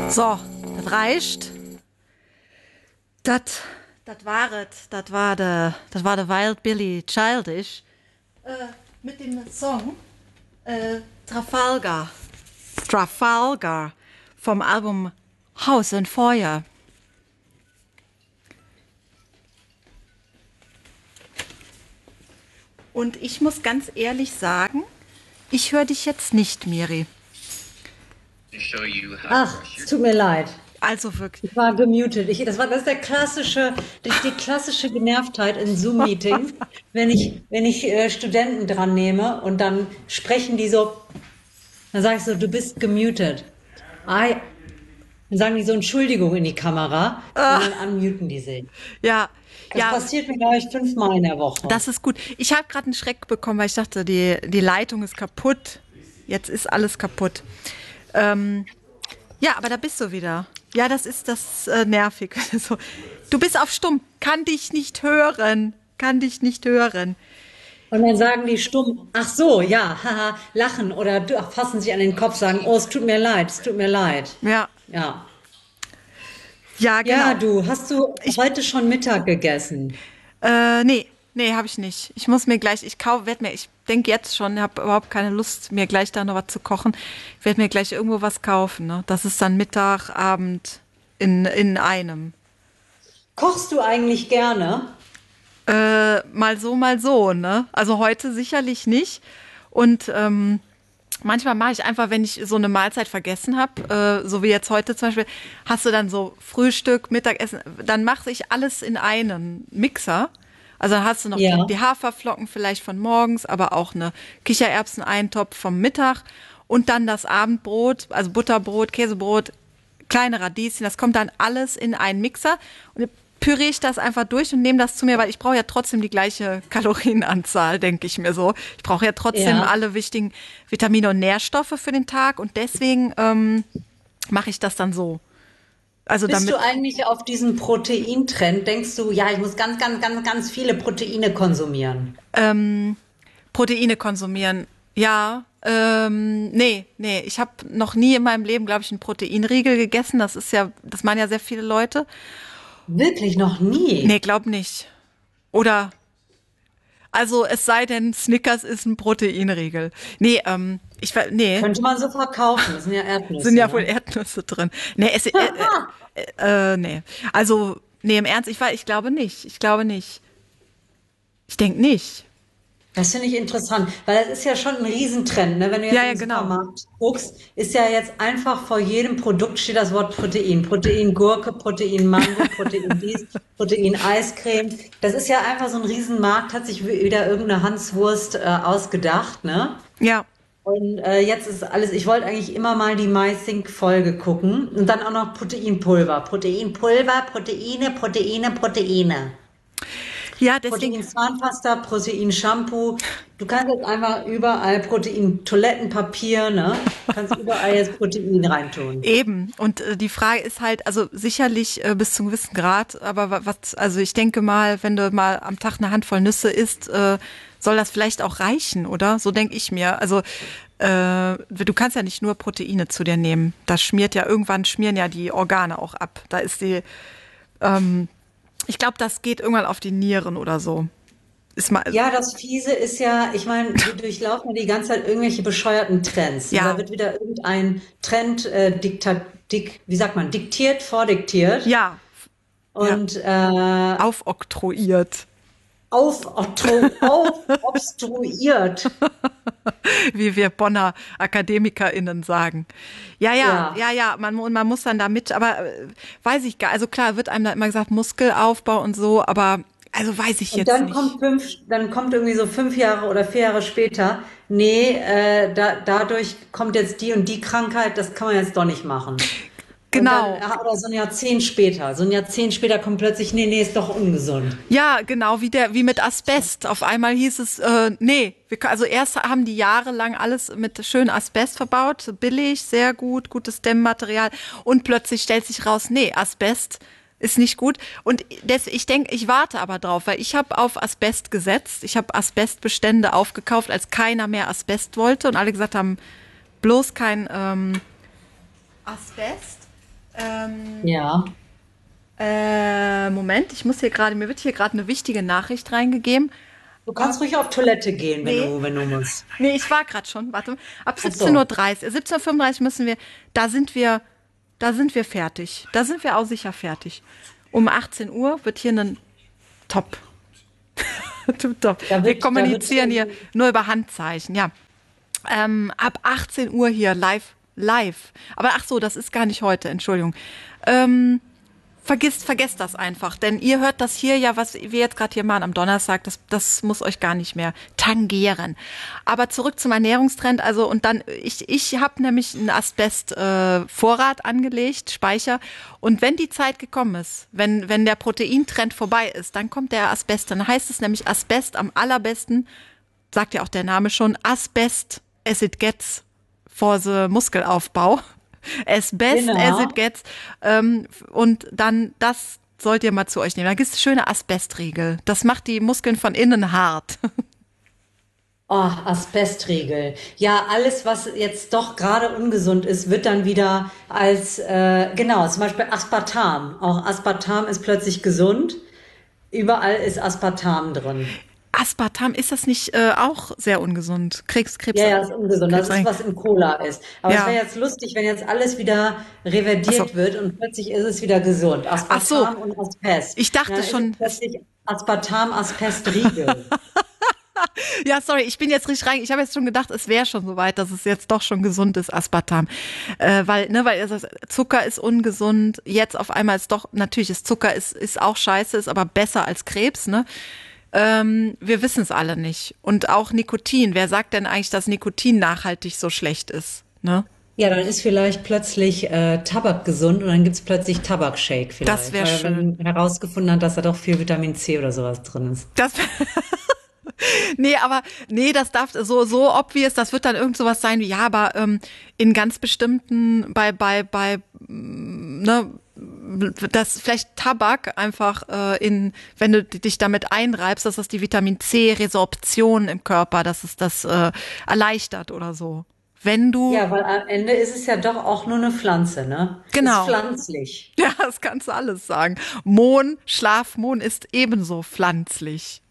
So, das reicht. Das war es. Das war der Wild Billy Childish mit dem Song Trafalgar vom Album House and Fire. Und ich muss ganz ehrlich sagen, ich höre dich jetzt nicht, Miri. Ach, es tut mir leid. Also wirklich. Ich war gemutet. Das ist die klassische Genervtheit in Zoom-Meetings, wenn ich Studenten dran nehme und dann sprechen die so, dann sage ich so, du bist gemutet. Dann sagen die so Entschuldigung in die Kamera und dann unmuten die sich. Ja, Das passiert mir, glaube ich, 5-mal in der Woche. das ist gut. Ich habe gerade einen Schreck bekommen, weil ich dachte, die Leitung ist kaputt. Jetzt ist alles kaputt. Ja, aber da bist du wieder. Ja, das ist das nervig. So, du bist auf Stumm. Kann dich nicht hören. Und dann sagen die stumm, ach so, ja, haha, lachen oder fassen sich an den Kopf, sagen, oh, es tut mir leid, es tut mir leid. Ja, Ja. ja, genau. Ja, hast du heute schon Mittag gegessen? Nee, habe ich nicht. Ich muss mir gleich, ich denke jetzt schon, habe überhaupt keine Lust, mir gleich da noch was zu kochen. Ich werde mir gleich irgendwo was kaufen, ne? Das ist dann Mittag, Abend in einem. Kochst du eigentlich gerne? Mal so, ne? Also heute sicherlich nicht. Und manchmal mache ich einfach, wenn ich so eine Mahlzeit vergessen habe, so wie jetzt heute zum Beispiel, hast du dann so Frühstück, Mittagessen, dann mache ich alles in einen Mixer. Also dann hast du noch Ja. die Haferflocken vielleicht von morgens, aber auch eine Kichererbseneintopf vom Mittag und dann das Abendbrot, also Butterbrot, Käsebrot, kleine Radieschen, das kommt dann alles in einen Mixer und dann püriere ich das einfach durch und nehme das zu mir, weil ich brauche ja trotzdem die gleiche Kalorienanzahl, denke ich mir so. Ich brauche ja trotzdem Ja. alle wichtigen Vitamine und Nährstoffe für den Tag und deswegen mache ich das dann so. Also Bist damit, du eigentlich auf diesen Proteintrend? Denkst du, ja, ich muss ganz, ganz, ganz, ganz viele Proteine konsumieren? Proteine konsumieren. Ja, nee. Ich habe noch nie in meinem Leben, glaube ich, einen Proteinriegel gegessen. Das meinen ja sehr viele Leute. Wirklich noch nie. Nee, glaub nicht. Oder, also es sei denn, Snickers ist ein Proteinriegel. Nee, Könnte man so verkaufen. Das sind ja sind Erdnüsse, ja wohl ne? Erdnüsse drin. Nee. Also, nee, im Ernst, ich glaube nicht. Ich denke nicht. Das finde ich interessant, weil das ist ja schon ein Riesentrend, ne? Wenn du jetzt Ja, in ja, den genau. Supermarkt guckst, ist ja jetzt einfach vor jedem Produkt steht das Wort Protein. Protein Gurke, Protein Mango, Protein dies, Protein Eiscreme. Das ist ja einfach so ein Riesenmarkt, hat sich wieder irgendeine Hanswurst ausgedacht, ne? Ja. Und jetzt ist alles, ich wollte eigentlich immer mal die MyThink-Folge gucken und dann auch noch Proteinpulver. Proteinpulver, Proteine, Proteine, Proteine. Ja, deswegen. Protein-Zahnpasta, Protein-Shampoo. Du kannst jetzt einfach überall Protein-Toilettenpapier, ne? Kannst überall jetzt Protein reintun. Eben. Und die Frage ist halt, also sicherlich bis zu einem gewissen Grad, aber also ich denke mal, wenn du mal am Tag eine Handvoll Nüsse isst, soll das vielleicht auch reichen, oder? So denke ich mir. Also du kannst ja nicht nur Proteine zu dir nehmen. Irgendwann schmieren ja die Organe auch ab. Ich glaube, das geht irgendwann auf die Nieren oder so. Ist mal, Ja, das Fiese ist ja, ich meine, wir durchlaufen ja die ganze Zeit irgendwelche bescheuerten Trends. Und da ja, wird wieder irgendein Trend wie sagt man, diktiert, vordiktiert ja, ja, und aufoktroyiert, aufobstruiert. wie wir Bonner AkademikerInnen sagen. Ja. Man muss dann damit, aber weiß ich gar, also klar, wird einem da immer gesagt, Muskelaufbau und so, aber also weiß ich Und jetzt nicht. dann kommt irgendwie so 5 Jahre oder 4 Jahre später, nee, dadurch kommt jetzt die und die Krankheit, das kann man jetzt doch nicht machen. Und dann, Genau. oder so ein Jahrzehnt später kommt plötzlich, nee, ist doch ungesund. Ja, genau, wie mit Asbest. Auf einmal hieß es, nee, also erst haben die jahrelang alles mit schön Asbest verbaut, billig, sehr gut, gutes Dämmmaterial und plötzlich stellt sich raus, nee, Asbest ist nicht gut. Und ich denke, ich warte aber drauf, weil ich habe auf Asbest gesetzt. Ich habe Asbestbestände aufgekauft, als keiner mehr Asbest wollte und alle gesagt haben, bloß kein Asbest. Ähm, Ja. Moment, mir wird hier gerade eine wichtige Nachricht reingegeben. Du Ab, kannst ruhig auf Toilette gehen, nee, wenn du musst. nee, ich war gerade schon, warte. Ab Ach 17:30 so. Uhr, 17:35 Uhr müssen wir, da sind wir, da sind wir fertig. Da sind wir auch sicher fertig. Um 18 Uhr wird hier ein Top. Top. Wir Da wird kommunizieren hier nur über Handzeichen, ja. Ab 18 Uhr hier live. Aber ach so, das ist gar nicht heute, Entschuldigung. Ähm, vergesst das einfach, denn ihr hört das hier ja, was wir jetzt gerade hier machen am Donnerstag, das muss euch gar nicht mehr tangieren. Aber zurück zum Ernährungstrend, also und dann, ich habe nämlich einen Asbest-Vorrat angelegt, Speicher, und wenn die Zeit gekommen ist, wenn der Proteintrend vorbei ist, dann kommt der Asbest, dann heißt es nämlich Asbest am allerbesten, sagt ja auch der Name schon, Asbest as it gets for the Muskelaufbau. As best as it genau. gets. Und dann, das sollt ihr mal zu euch nehmen. Da gibt es schöne Asbestriegel. Das macht die Muskeln von innen hart. Oh, Asbestriegel. Ja, alles, was jetzt doch gerade ungesund ist, wird dann wieder als, genau, zum Beispiel Aspartam. Auch Aspartam ist plötzlich gesund. Überall ist Aspartam drin. Aspartam, ist das nicht auch sehr ungesund? Ja, ja, ist ungesund. Das ist, Krebs, was in Cola ist. Aber es wäre ja. jetzt lustig, wenn jetzt alles wieder Ach so. reverdiert wird und plötzlich ist es wieder gesund. Ach so. Aspartam und Asbest. Ich Und dachte dann ist es schon, plötzlich Aspartam-Asbest-Riegel. ja, sorry, ich bin jetzt richtig rein. Ich habe jetzt schon gedacht, es wäre schon soweit, dass es jetzt doch schon gesund ist, Aspartam. Weil Zucker ist ungesund. Jetzt auf einmal ist doch, natürlich ist Zucker ist auch scheiße, ist aber besser als Krebs, ne? Wir wissen es alle nicht. Und auch Nikotin. Wer sagt denn eigentlich, dass Nikotin nachhaltig so schlecht ist? Ne? Ja, dann ist vielleicht plötzlich Tabak gesund und dann gibt's plötzlich Tabakshake Das vielleicht, wäre weil schön. man herausgefunden hat, dass da doch viel Vitamin C oder sowas drin ist. Das, nee, aber nee, das darf so obvious, das wird dann irgend sowas sein wie, ja, aber in ganz bestimmten, ne, dass vielleicht Tabak einfach wenn du dich damit einreibst, dass das die Vitamin C-Resorption im Körper, dass es das erleichtert oder so. Wenn du, Ja, weil am Ende ist es ja doch auch nur eine Pflanze, ne? Ist genau, pflanzlich. ja, das kannst du alles sagen. Schlafmohn ist ebenso pflanzlich.